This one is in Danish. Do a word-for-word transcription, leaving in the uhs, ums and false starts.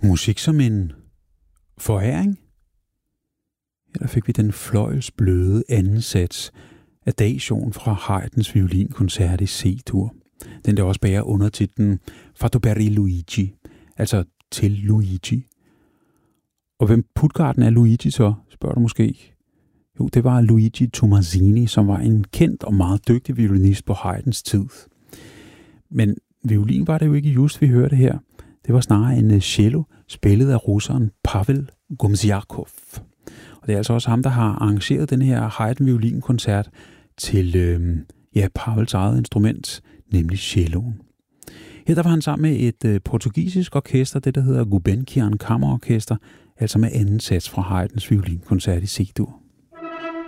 Musik som en forhæring. Ja, der fik vi den fløjelsbløde anden sats Adagio fra Haydns violinkoncert i C-dur. Den der også bærer undertitlen Fatto per Luigi, altså til Luigi. Og hvem Puttgarden er Luigi så, spørger du måske? Jo, det var Luigi Tommasini, som var en kendt og meget dygtig violinist på Haydns tid. Men violin var det jo ikke just, vi hørte her. Det var snarere en cello, spillet af russeren Pavel Gomziakov. Og det er altså også ham, der har arrangeret den her Haydn violinkoncert til øh, ja, Pavels eget instrument, nemlig celloen. Her der var han sammen med et øh, portugisisk orkester, det der hedder Gulbenkian Kammerorkester, altså med anden sats fra Haydns violinkoncert i C-dur.